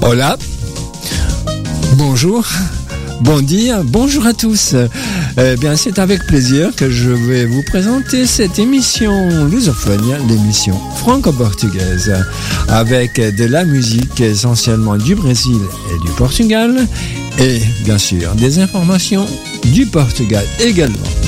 Hola, bonjour, bon dia, bonjour à tous. Bien, c'est avec plaisir que je vais vous présenter cette émission lusophone, l'émission franco-portugaise, avec de la musique essentiellement du Brésil et du Portugal, et bien sûr des informations du Portugal également.